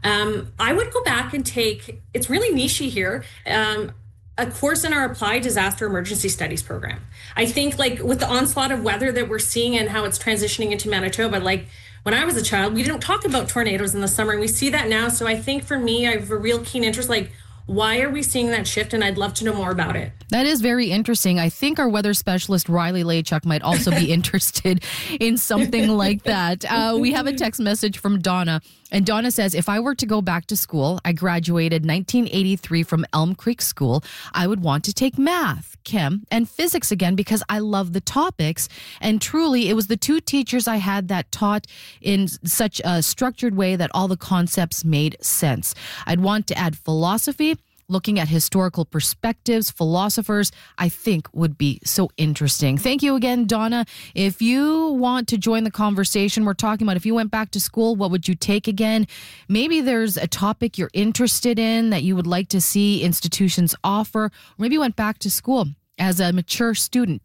I would go back and take, it's really niche here, a course in our Applied Disaster Emergency Studies program. I think like with the onslaught of weather that we're seeing and how it's transitioning into Manitoba, like when I was a child, we didn't talk about tornadoes in the summer, and we see that now. So I think for me, I have a real keen interest, like, why are we seeing that shift? And I'd love to know more about it. That is very interesting. I think our weather specialist, Riley Lachuk, might also be interested in something like that. We have a text message from Donna. And Donna says, if I were to go back to school, I graduated 1983 from Elm Creek School, I would want to take math, chem, and physics again because I love the topics. And truly, it was the two teachers I had that taught in such a structured way that all the concepts made sense. I'd want to add philosophy. Looking at historical perspectives, philosophers, I think would be so interesting. Thank you again, Donna. If you want to join the conversation, we're talking about if you went back to school, what would you take again? Maybe there's a topic you're interested in that you would like to see institutions offer. Or maybe you went back to school as a mature student.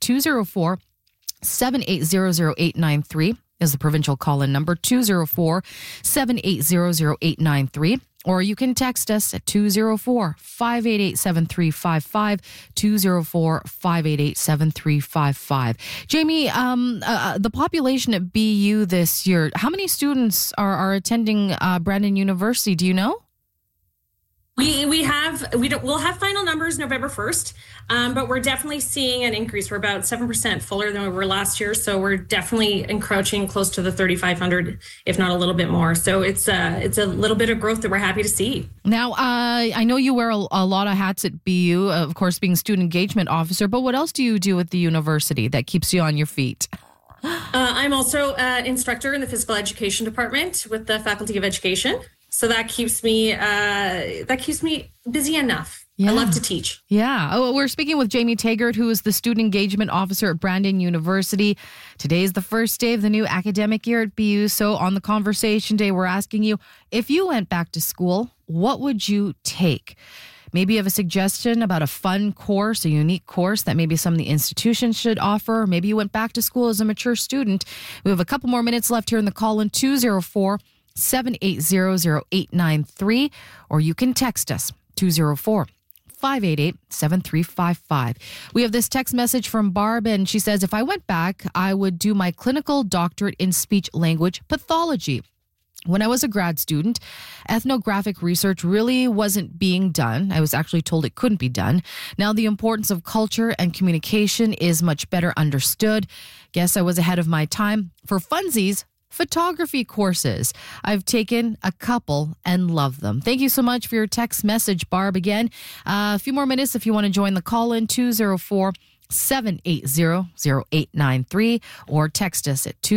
204-780-0893 is the provincial call-in number, 204-780-0893. Or you can text us at 204-588-7355, 204-588-7355. Jamie, the population at BU this year, how many students are attending Brandon University? Do you know? We'll have final numbers November 1st, but we're definitely seeing an increase. We're about 7% fuller than we were last year, so we're definitely encroaching close to the 3,500, if not a little bit more. So it's a little bit of growth that we're happy to see. Now, I know you wear a lot of hats at BU, of course, being student engagement officer, but what else do you do at the university that keeps you on your feet? I'm also an instructor in the physical education department with the Faculty of Education. So that keeps me busy enough. Yeah. I love to teach. Yeah. Oh, we're speaking with Jamie Taggart, who is the Student Engagement Officer at Brandon University. Today is the first day of the new academic year at BU. So on the conversation day, we're asking you, if you went back to school, what would you take? Maybe you have a suggestion about a fun course, a unique course that maybe some of the institutions should offer. Maybe you went back to school as a mature student. We have a couple more minutes left here in the call-in, 204-780-0893, or you can text us, 204-588-7355. We have this text message from Barb, and she says, if I went back, I would do my clinical doctorate in speech language pathology. When I was a grad student, ethnographic research really wasn't being done. I was actually told it couldn't be done. Now the importance of culture and communication is much better understood. Guess I was ahead of my time. For funsies, photography courses. I've taken a couple and love them. Thank you so much for your text message, Barb. Again, a few more minutes if you want to join the call-in, 204-780-0893, or text us at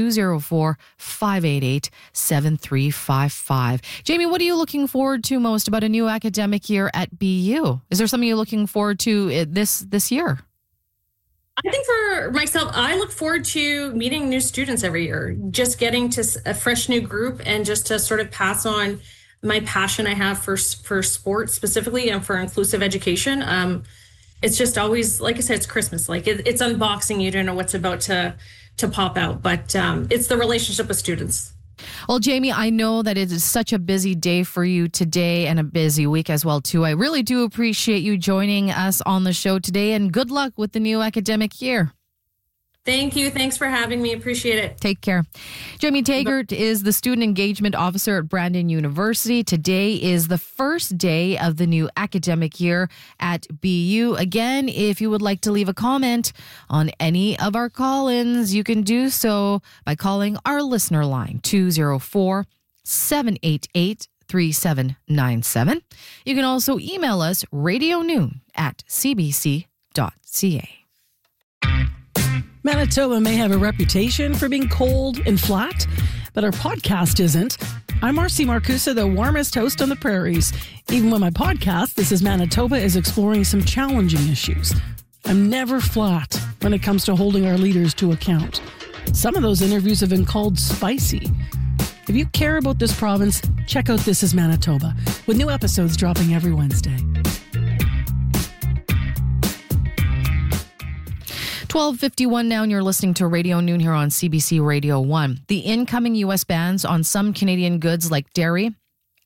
204-588-7355. Jamie, what are you looking forward to most about a new academic year at BU? Is there something you're looking forward to this year? I think for myself, I look forward to meeting new students every year, just getting to a fresh new group and just to sort of pass on my passion I have for sports specifically and for inclusive education. It's just always, like I said, it's Christmas. Like it's unboxing. You don't know what's about to pop out, but it's the relationship with students. Well, Jamie, I know that it is such a busy day for you today and a busy week as well, too. I really do appreciate you joining us on the show today, and good luck with the new academic year. Thank you. Thanks for having me. Appreciate it. Take care. Jamie Taggart is the Student Engagement Officer at Brandon University. Today is the first day of the new academic year at BU. Again, if you would like to leave a comment on any of our call-ins, you can do so by calling our listener line, 204-788-3797. You can also email us radionoon@cbc.ca. Manitoba may have a reputation for being cold and flat, but our podcast isn't. I'm Marcy Marcusa, the warmest host on the prairies. Even with my podcast, This is Manitoba, is exploring some challenging issues. I'm never flat when it comes to holding our leaders to account. Some of those interviews have been called spicy. If you care about this province, check out This is Manitoba, with new episodes dropping every Wednesday. 12:51 now, and you're listening to Radio Noon here on CBC Radio 1. The incoming U.S. bans on some Canadian goods like dairy,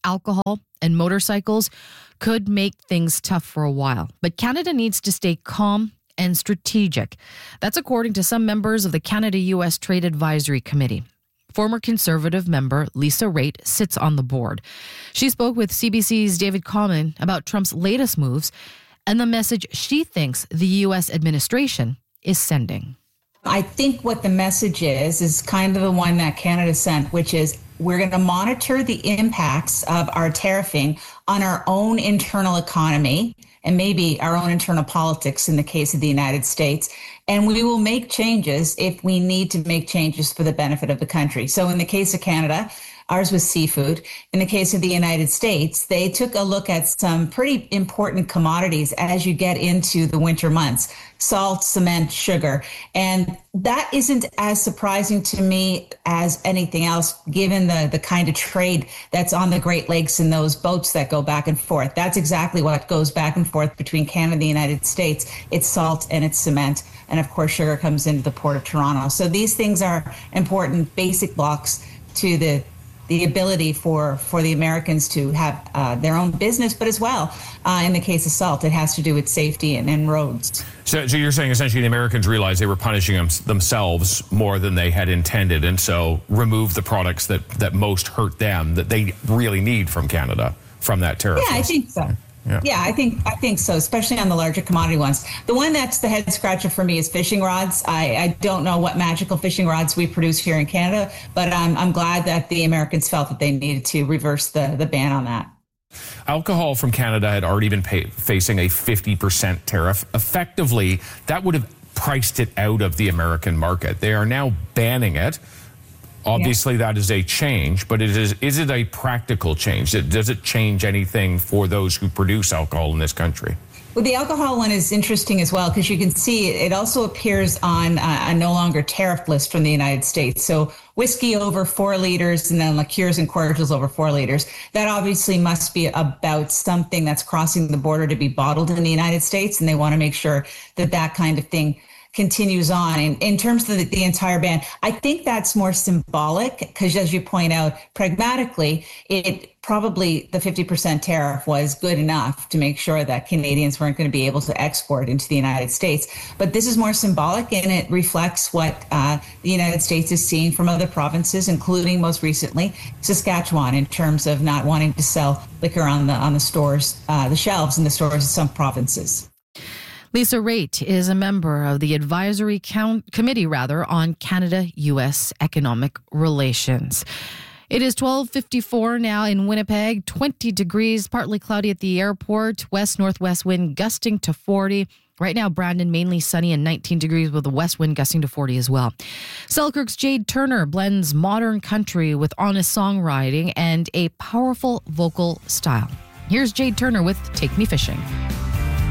alcohol, and motorcycles could make things tough for a while. But Canada needs to stay calm and strategic. That's according to some members of the Canada-US Trade Advisory Committee. Former Conservative member Lisa Raitt sits on the board. She spoke with CBC's David Common about Trump's latest moves and the message she thinks the U.S. administration is sending. I think what the message is kind of the one that Canada sent, which is we're going to monitor the impacts of our tariffing on our own internal economy and maybe our own internal politics in the case of the United States. And we will make changes if we need to make changes for the benefit of the country. So in the case of Canada, ours was seafood. In the case of the United States, they took a look at some pretty important commodities as you get into the winter months: salt, cement, sugar. And that isn't as surprising to me as anything else, given the kind of trade that's on the Great Lakes and those boats that go back and forth. That's exactly what goes back and forth between Canada and the United States. It's salt and it's cement. And of course, sugar comes into the Port of Toronto. So these things are important basic blocks to the ability for the Americans to have their own business, but as well, in the case of salt, it has to do with safety and roads. So you're saying essentially the Americans realized they were punishing themselves more than they had intended, and so remove the products that most hurt them, that they really need from Canada, from that tariff list. I think so. Yeah, I think so, especially on the larger commodity ones. The one that's the head scratcher for me is fishing rods. I don't know what magical fishing rods we produce here in Canada, but I'm glad that the Americans felt that they needed to reverse the ban on that. Alcohol from Canada had already been facing a 50% tariff. Effectively, that would have priced it out of the American market. They are now banning it. Obviously, that is a change, but is it a practical change? Does it change anything for those who produce alcohol in this country? Well, the alcohol one is interesting as well, because you can see it also appears on a no longer tariff list from the United States. So whiskey over 4 liters and then liqueurs and cordials over 4 liters. That obviously must be about something that's crossing the border to be bottled in the United States. And they want to make sure that kind of thing continues on. In terms of the entire ban, I think that's more symbolic because, as you point out, pragmatically, it probably the 50% tariff was good enough to make sure that Canadians weren't going to be able to export into the United States. But this is more symbolic, and it reflects what the United States is seeing from other provinces, including most recently Saskatchewan, in terms of not wanting to sell liquor on the stores, the shelves in the stores of some provinces. Lisa Raitt is a member of the advisory committee on Canada-U.S. economic relations. It is 12:54 now in Winnipeg, 20 degrees, partly cloudy at the airport, west-northwest wind gusting to 40. Right now, Brandon, mainly sunny and 19 degrees with a west wind gusting to 40 as well. Selkirk's Jade Turner blends modern country with honest songwriting and a powerful vocal style. Here's Jade Turner with Take Me Fishing.